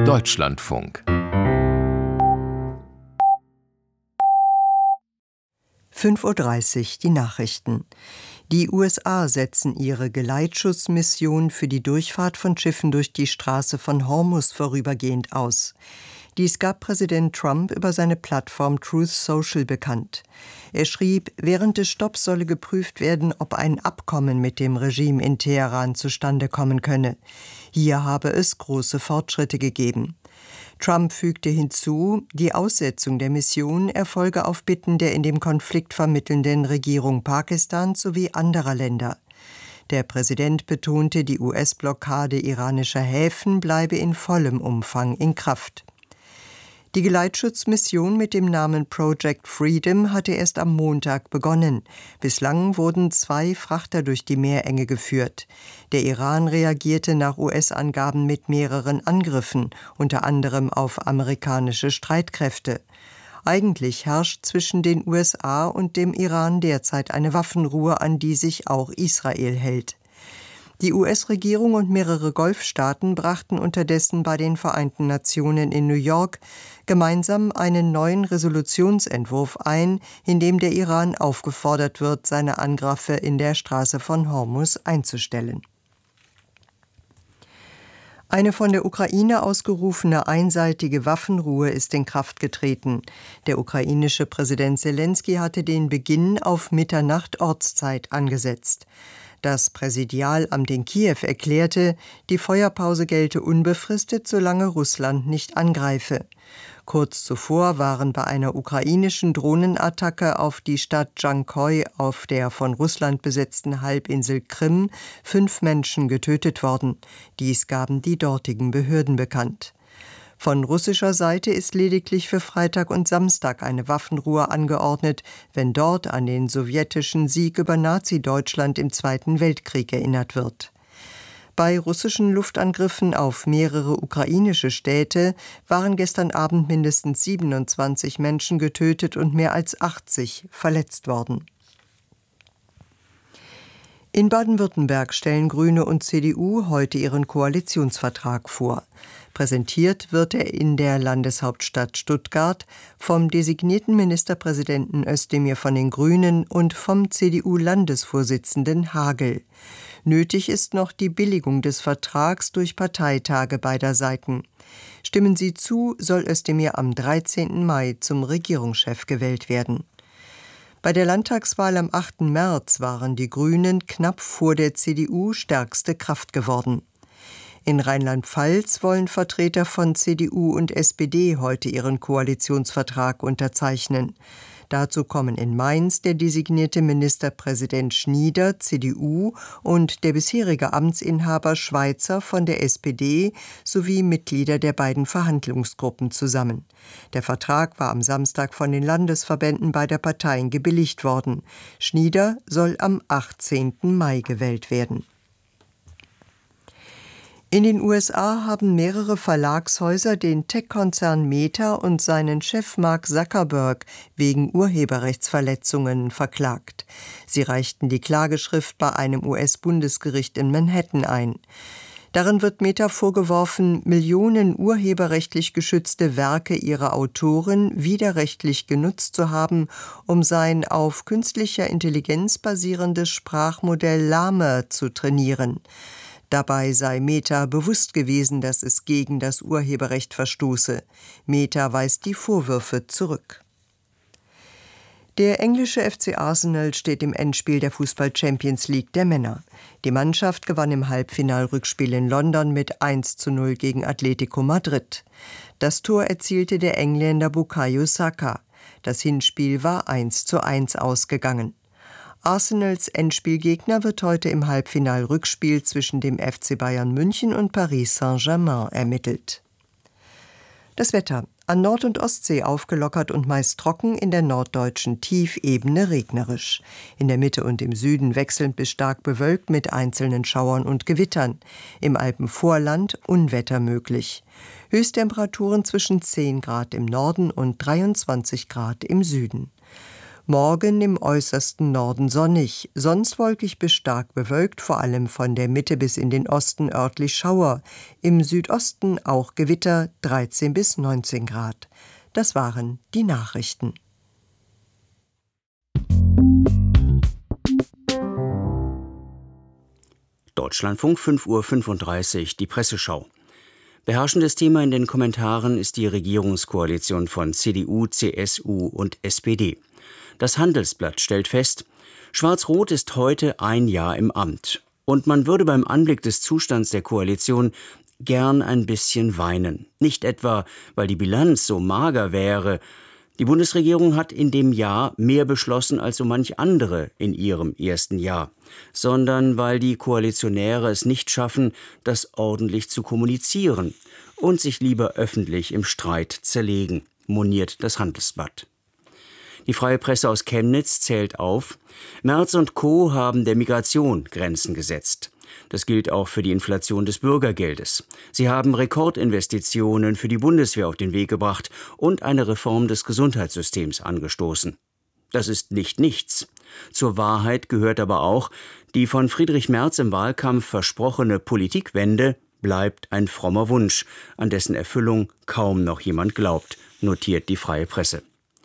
Deutschlandfunk 5:30 Uhr die Nachrichten. Die USA setzen ihre Geleitschutzmission für die Durchfahrt von Schiffen durch die Straße von Hormuz vorübergehend aus. Dies gab Präsident Trump über seine Plattform Truth Social bekannt. Er schrieb, während des Stopps solle geprüft werden, ob ein Abkommen mit dem Regime in Teheran zustande kommen könne. Hier habe es große Fortschritte gegeben. Trump fügte hinzu, die Aussetzung der Mission erfolge auf Bitten der in dem Konflikt vermittelnden Regierung Pakistans sowie anderer Länder. Der Präsident betonte, die US-Blockade iranischer Häfen bleibe in vollem Umfang in Kraft. Die Geleitschutzmission mit dem Namen Project Freedom hatte erst am Montag begonnen. Bislang wurden 2 Frachter durch die Meerenge geführt. Der Iran reagierte nach US-Angaben mit mehreren Angriffen, unter anderem auf amerikanische Streitkräfte. Eigentlich herrscht zwischen den USA und dem Iran derzeit eine Waffenruhe, an die sich auch Israel hält. Die US-Regierung und mehrere Golfstaaten brachten unterdessen bei den Vereinten Nationen in New York gemeinsam einen neuen Resolutionsentwurf ein, in dem der Iran aufgefordert wird, seine Angriffe in der Straße von Hormuz einzustellen. Eine von der Ukraine ausgerufene einseitige Waffenruhe ist in Kraft getreten. Der ukrainische Präsident Selenskyj hatte den Beginn auf Mitternacht Ortszeit angesetzt. Das Präsidialamt in Kiew erklärte, die Feuerpause gelte unbefristet, solange Russland nicht angreife. Kurz zuvor waren bei einer ukrainischen Drohnenattacke auf die Stadt Dschankoy auf der von Russland besetzten Halbinsel Krim 5 Menschen getötet worden. Dies gaben die dortigen Behörden bekannt. Von russischer Seite ist lediglich für Freitag und Samstag eine Waffenruhe angeordnet, wenn dort an den sowjetischen Sieg über Nazi-Deutschland im Zweiten Weltkrieg erinnert wird. Bei russischen Luftangriffen auf mehrere ukrainische Städte waren gestern Abend mindestens 27 Menschen getötet und mehr als 80 verletzt worden. In Baden-Württemberg stellen Grüne und CDU heute ihren Koalitionsvertrag vor. Präsentiert wird er in der Landeshauptstadt Stuttgart vom designierten Ministerpräsidenten Özdemir von den Grünen und vom CDU-Landesvorsitzenden Hagel. Nötig ist noch die Billigung des Vertrags durch Parteitage beider Seiten. Stimmen sie zu, soll Özdemir am 13. Mai zum Regierungschef gewählt werden. Bei der Landtagswahl am 8. März waren die Grünen knapp vor der CDU stärkste Kraft geworden. In Rheinland-Pfalz wollen Vertreter von CDU und SPD heute ihren Koalitionsvertrag unterzeichnen. Dazu kommen in Mainz der designierte Ministerpräsident Schnieder, CDU, und der bisherige Amtsinhaber Schweizer von der SPD sowie Mitglieder der beiden Verhandlungsgruppen zusammen. Der Vertrag war am Samstag von den Landesverbänden beider Parteien gebilligt worden. Schnieder soll am 18. Mai gewählt werden. In den USA haben mehrere Verlagshäuser den Tech-Konzern Meta und seinen Chef Mark Zuckerberg wegen Urheberrechtsverletzungen verklagt. Sie reichten die Klageschrift bei einem US-Bundesgericht in Manhattan ein. Darin wird Meta vorgeworfen, Millionen urheberrechtlich geschützte Werke ihrer Autoren widerrechtlich genutzt zu haben, um sein auf künstlicher Intelligenz basierendes Sprachmodell Llama zu trainieren. Dabei sei Meta bewusst gewesen, dass es gegen das Urheberrecht verstoße. Meta weist die Vorwürfe zurück. Der englische FC Arsenal steht im Endspiel der Fußball-Champions League der Männer. Die Mannschaft gewann im Halbfinalrückspiel in London mit 1:0 gegen Atletico Madrid. Das Tor erzielte der Engländer Bukayo Saka. Das Hinspiel war 1:1 ausgegangen. Arsenals Endspielgegner wird heute im Halbfinalrückspiel zwischen dem FC Bayern München und Paris Saint-Germain ermittelt. Das Wetter: An Nord- und Ostsee aufgelockert und meist trocken, in der norddeutschen Tiefebene regnerisch. In der Mitte und im Süden wechselnd bis stark bewölkt mit einzelnen Schauern und Gewittern. Im Alpenvorland Unwetter möglich. Höchsttemperaturen zwischen 10 Grad im Norden und 23 Grad im Süden. Morgen im äußersten Norden sonnig, sonst wolkig bis stark bewölkt, vor allem von der Mitte bis in den Osten örtlich Schauer, im Südosten auch Gewitter, 13 bis 19 Grad. Das waren die Nachrichten. Deutschlandfunk 5:35 Uhr, die Presseschau. Beherrschendes Thema in den Kommentaren ist die Regierungskoalition von CDU, CSU und SPD. Das Handelsblatt stellt fest, Schwarz-Rot ist heute ein Jahr im Amt. Und man würde beim Anblick des Zustands der Koalition gern ein bisschen weinen. Nicht etwa, weil die Bilanz so mager wäre. Die Bundesregierung hat in dem Jahr mehr beschlossen als so manch andere in ihrem ersten Jahr, sondern weil die Koalitionäre es nicht schaffen, das ordentlich zu kommunizieren und sich lieber öffentlich im Streit zerlegen, moniert das Handelsblatt. Die Freie Presse aus Chemnitz zählt auf, Merz und Co. haben der Migration Grenzen gesetzt. Das gilt auch für die Inflation des Bürgergeldes. Sie haben Rekordinvestitionen für die Bundeswehr auf den Weg gebracht und eine Reform des Gesundheitssystems angestoßen. Das ist nicht nichts. Zur Wahrheit gehört aber auch, die von Friedrich Merz im Wahlkampf versprochene Politikwende bleibt ein frommer Wunsch, an dessen Erfüllung kaum noch jemand glaubt, notiert die Freie Presse.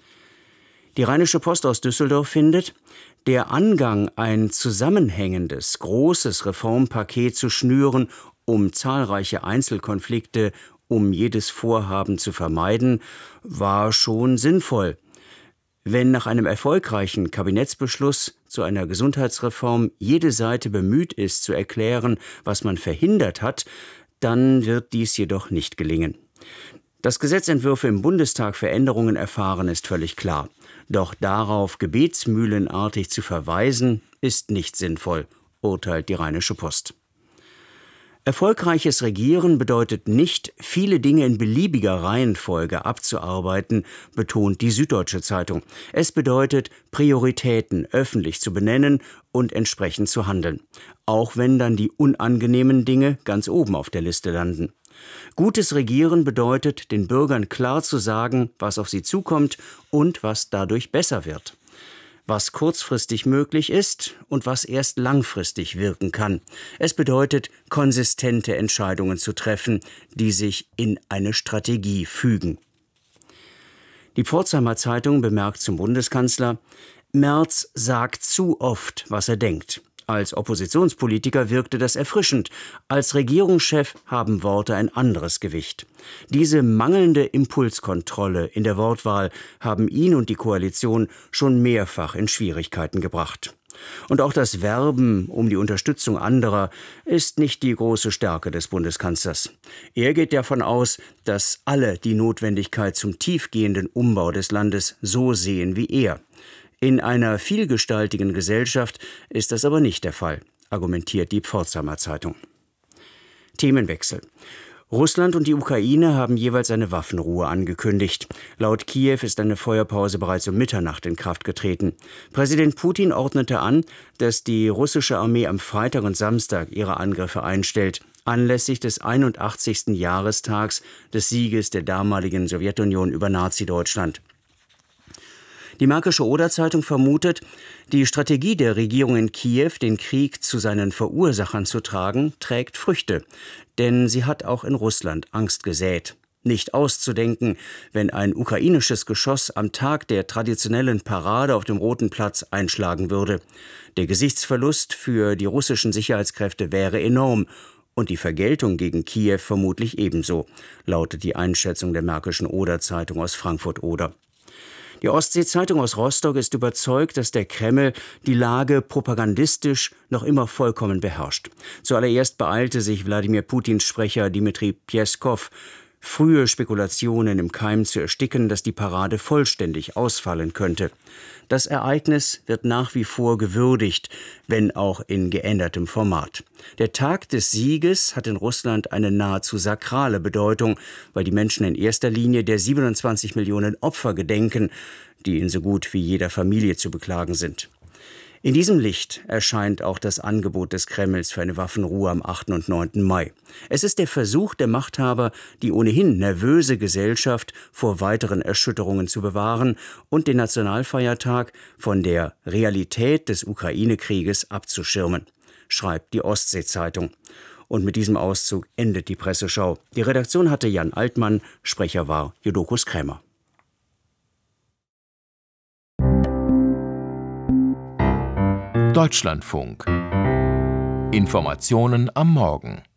Die Rheinische Post aus Düsseldorf findet, der Angang, ein zusammenhängendes, großes Reformpaket zu schnüren, um zahlreiche Einzelkonflikte, um jedes Vorhaben zu vermeiden, war schon sinnvoll. Wenn nach einem erfolgreichen Kabinettsbeschluss zu einer Gesundheitsreform jede Seite bemüht ist, zu erklären, was man verhindert hat, dann wird dies jedoch nicht gelingen. Dass Gesetzentwürfe im Bundestag Veränderungen erfahren, ist völlig klar. Doch darauf gebetsmühlenartig zu verweisen, ist nicht sinnvoll, urteilt die Rheinische Post. Erfolgreiches Regieren bedeutet nicht, viele Dinge in beliebiger Reihenfolge abzuarbeiten, betont die Süddeutsche Zeitung. Es bedeutet, Prioritäten öffentlich zu benennen und entsprechend zu handeln. Auch wenn dann die unangenehmen Dinge ganz oben auf der Liste landen. Gutes Regieren bedeutet, den Bürgern klar zu sagen, was auf sie zukommt und was dadurch besser wird. Was kurzfristig möglich ist und was erst langfristig wirken kann. Es bedeutet, konsistente Entscheidungen zu treffen, die sich in eine Strategie fügen. Die Pforzheimer Zeitung bemerkt zum Bundeskanzler, Merz sagt zu oft, was er denkt. Als Oppositionspolitiker wirkte das erfrischend. Als Regierungschef haben Worte ein anderes Gewicht. Diese mangelnde Impulskontrolle in der Wortwahl haben ihn und die Koalition schon mehrfach in Schwierigkeiten gebracht. Und auch das Werben um die Unterstützung anderer ist nicht die große Stärke des Bundeskanzlers. Er geht davon aus, dass alle die Notwendigkeit zum tiefgehenden Umbau des Landes so sehen wie er. In einer vielgestaltigen Gesellschaft ist das aber nicht der Fall, argumentiert die Pforzheimer Zeitung. Themenwechsel. Russland und die Ukraine haben jeweils eine Waffenruhe angekündigt. Laut Kiew ist eine Feuerpause bereits um Mitternacht in Kraft getreten. Präsident Putin ordnete an, dass die russische Armee am Freitag und Samstag ihre Angriffe einstellt, anlässlich des 81. Jahrestags des Sieges der damaligen Sowjetunion über Nazi-Deutschland. Die Märkische Oder-Zeitung vermutet, die Strategie der Regierung in Kiew, den Krieg zu seinen Verursachern zu tragen, trägt Früchte. Denn sie hat auch in Russland Angst gesät. Nicht auszudenken, wenn ein ukrainisches Geschoss am Tag der traditionellen Parade auf dem Roten Platz einschlagen würde. Der Gesichtsverlust für die russischen Sicherheitskräfte wäre enorm. Und die Vergeltung gegen Kiew vermutlich ebenso, lautet die Einschätzung der Märkischen Oder-Zeitung aus Frankfurt-Oder. Die Ostsee-Zeitung aus Rostock ist überzeugt, dass der Kreml die Lage propagandistisch noch immer vollkommen beherrscht. Zuallererst beeilte sich Wladimir Putins Sprecher Dmitri Pjeskow, frühe Spekulationen im Keim zu ersticken, dass die Parade vollständig ausfallen könnte. Das Ereignis wird nach wie vor gewürdigt, wenn auch in geändertem Format. Der Tag des Sieges hat in Russland eine nahezu sakrale Bedeutung, weil die Menschen in erster Linie der 27 Millionen Opfer gedenken, die in so gut wie jeder Familie zu beklagen sind. In diesem Licht erscheint auch das Angebot des Kremls für eine Waffenruhe am 8. und 9. Mai. Es ist der Versuch der Machthaber, die ohnehin nervöse Gesellschaft vor weiteren Erschütterungen zu bewahren und den Nationalfeiertag von der Realität des Ukraine-Krieges abzuschirmen, schreibt die Ostsee-Zeitung. Und mit diesem Auszug endet die Presseschau. Die Redaktion hatte Jan Altmann, Sprecher war Jodokus Krämer. Deutschlandfunk. Informationen am Morgen.